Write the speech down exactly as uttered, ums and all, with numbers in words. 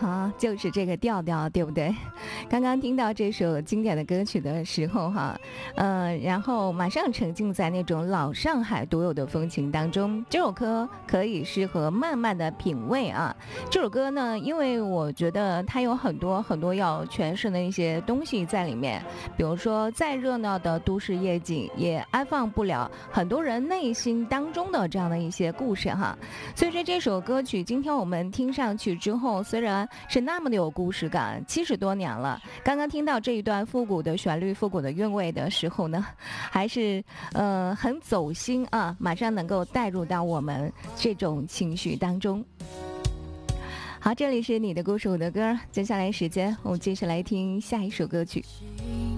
哈，就是这个调调，对不对？刚刚听到这首经典的歌曲的时候哈，呃，然后马上沉浸在那种老上海独有的风情当中。这首歌可以适合慢慢的品味啊。这首歌呢，因为我觉得它有很多很多要诠释的一些东西在里面，比如说再热闹的都市夜景也安放不了很多人内心当中的这样的一些故事哈。所以说这首歌曲今天我们听上去之后，虽然是那么的有故事感，七十多年了，刚刚听到这一段复古的旋律、复古的韵味的时候呢，还是呃很走心啊，马上能够带入到我们这种情绪当中。好，这里是你的故事我的歌，接下来时间我们继续来听下一首歌曲。